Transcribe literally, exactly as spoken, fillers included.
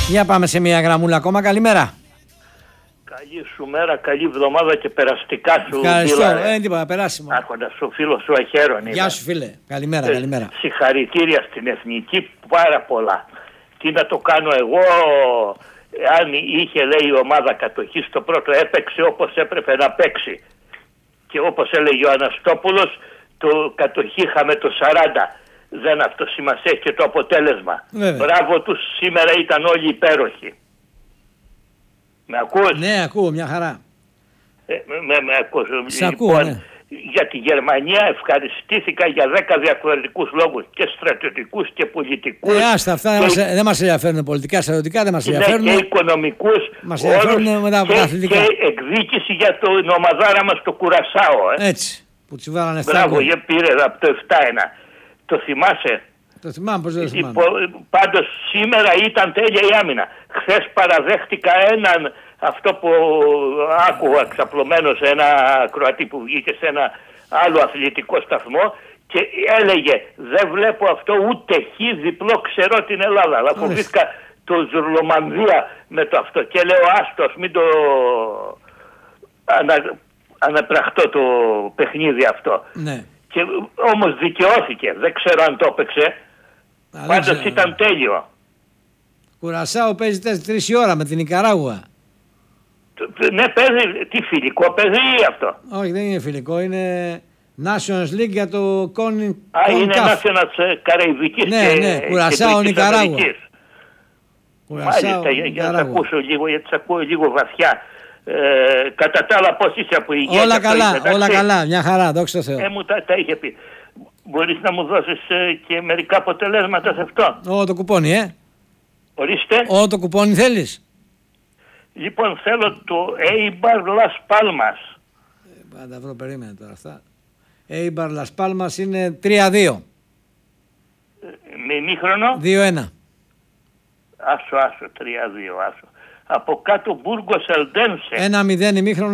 Για πάμε σε μια γραμμούλα ακόμα. Καλημέρα. Καλή σου μέρα, καλή εβδομάδα και περαστικά σου. Ευχαριστώ. Δεν τίποτα, περάσιμο. Άρχοντα, ο φίλο σου Αχέρον. Γεια σου, φίλε. Καλημέρα, ε, καλημέρα. Συγχαρητήρια στην Εθνική, πάρα πολλά. Τι να το κάνω εγώ, αν είχε, λέει, η ομάδα κατοχή στο πρώτο, έπαιξε όπως έπρεπε να παίξει. Και όπως έλεγε ο Αναστόπουλος, το κατοχή είχαμε το σαράντα. Δεν αυτό σημασία και το αποτέλεσμα. Βέβαια. Μπράβο τους, σήμερα ήταν όλοι υπέροχοι. Με ακούς? Ναι, ακούω, μια χαρά. Ε, με, με ακούς. Σε ακούω, λοιπόν, ναι. Για τη Γερμανία ευχαριστήθηκα για δέκα διαφορετικούς λόγους, και στρατιωτικούς και πολιτικούς. Ε, άστα, αυτά και... δεν, δεν μας ενδιαφέρουν πολιτικά, στρατιωτικά δεν μας ενδιαφέρουν. Ναι, και οικονομικούς. Μας ενδιαφέρουν με τα αθλητικά. Και εκδίκηση για την ομαδάρα μας το Κουρασάο. Ε. Έτσι, που τις βάλανε εφτά. Μπράβο, για πήρε από το επτά ένα. Το θυμάσαι? Το θυμάμαι, πώς δεν το θυμάμαι. Πάντως σήμερα ήταν τέλεια η άμυνα. Χθες παραδέχτηκα έναν, αυτό που άκουγα ξαπλωμένο σε ένα Κροατή που βγήκε σε ένα άλλο αθλητικό σταθμό και έλεγε δεν βλέπω αυτό ούτε χι διπλό ξερό την Ελλάδα. Αλλά φοβήθηκα το Ζουρλομανδία με το αυτό και λέω άστος μην το ανα, αναπραχτώ το παιχνίδι αυτό. Ναι. Και όμως δικαιώθηκε, δεν ξέρω αν το έπαιξε. Πάντως ήταν τέλειο. Κουρασάο παίζει τρεις η ώρα με την Νικαράγουα. Ναι, παίζει, τι φιλικό παίζει αυτό? Όχι, δεν είναι φιλικό, είναι Nations League για το Κον. Α, είναι National Καραϊβικής. Ναι, και, ναι, Κουρασάο Νικαράγουα. Μάλιστα, για να τα ακούσω λίγο, γιατί τις ακούω λίγο βαθιά. Ε, κατά τα άλλα πώς είσαι από υγεία? Όλα καλά, είπε, όλα καλά, μια χαρά, δόξα τω Θεώ. Ε, μου τα, τα είχε πει. Μπορείς να μου δώσεις ε, και μερικά αποτελέσματα σε αυτό? Ω, το κουπόνι, ε. Ορίστε. Ω, το κουπόνι θέλεις? Λοιπόν, θέλω το Eibar Las Palmas. Ε, πάντα βρω, περίμενε τώρα αυτά. Eibar Las Palmas είναι τρία δύο. Ε, με ημίχρονο? δύο ένα. Άσο, άσο, τρία δύο, άσο. Από κάτω Μπούργος Ελντένσε. ένα μηδέν ημίχρονο.